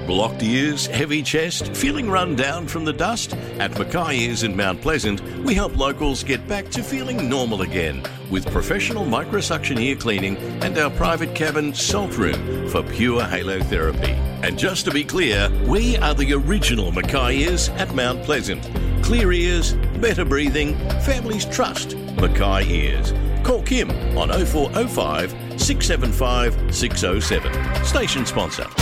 Blocked ears, heavy chest, feeling run down from the dust? At Mackay Ears in Mount Pleasant, we help locals get back to feeling normal again with professional microsuction ear cleaning and our private cabin salt room for pure halotherapy. And just to be clear, we are the original Mackay Ears at Mount Pleasant. Clear ears, better breathing, families trust Mackay Ears. Call Kim on 0405 675 607. Station sponsor.